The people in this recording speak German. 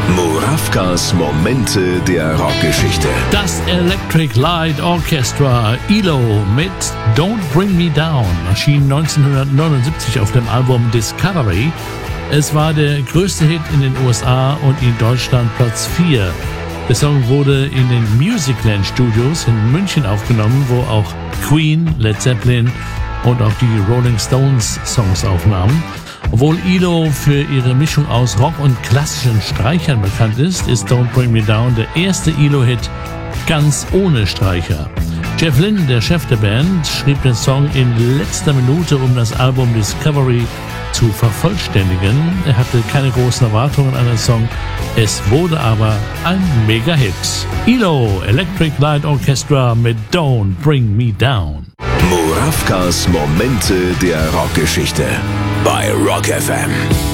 Murawkas Momente der Rockgeschichte. Das Electric Light Orchestra ELO mit Don't Bring Me Down erschien 1979 auf dem Album Discovery. Es war der größte Hit in den USA und in Deutschland Platz 4. Der Song wurde in den Musicland Studios in München aufgenommen, wo auch Queen, Led Zeppelin und auch die Rolling Stones Songs aufnahmen. Obwohl ELO für ihre Mischung aus Rock und klassischen Streichern bekannt ist Don't Bring Me Down der erste ELO-Hit ganz ohne Streicher. Jeff Lynne, der Chef der Band, schrieb den Song in letzter Minute, um das Album Discovery zu vervollständigen. Er hatte keine großen Erwartungen an den Song, es wurde aber ein Mega-Hit. ELO, Electric Light Orchestra mit Don't Bring Me Down. Murawkas Momente der Rockgeschichte bei Rock FM.